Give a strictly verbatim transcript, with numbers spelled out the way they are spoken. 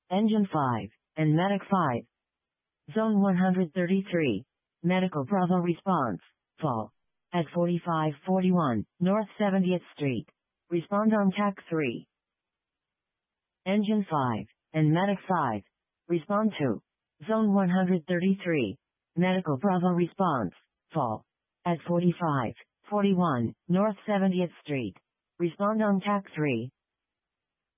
Engine five, and Medic five. Zone one hundred thirty-three. Medical Bravo response. Fall. At forty-five forty-one, North seventieth Street. Respond on T A C three. Engine five, and Medic five. Respond to. Zone one hundred thirty-three. Medical Bravo response. Fall. At forty-five forty-one, North seventieth Street. Respond on T A C three.